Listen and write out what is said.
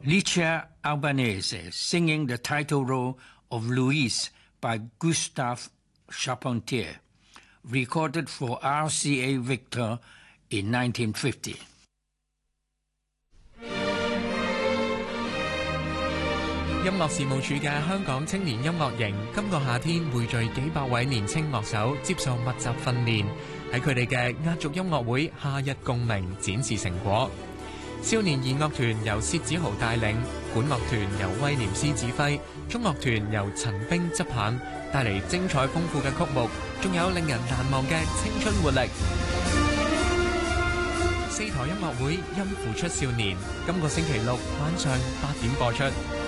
Licia Albanese singing the title role of Louise by Gustave Charpentier, recorded for RCA Victor in 1950. 音樂事務處嘅香港青年音樂營今個夏天匯聚幾百位年青樂手接受密集訓練，喺佢哋嘅壓軸音樂會夏日共鳴展示成果。少年兒樂團由薛子豪帶領，管樂團由威廉斯指揮，中樂團由陳冰執棒，帶嚟精彩豐富嘅曲目，仲有令人難忘嘅青春活力。4台音樂會音符出少年，今個星期六晚上8點播出。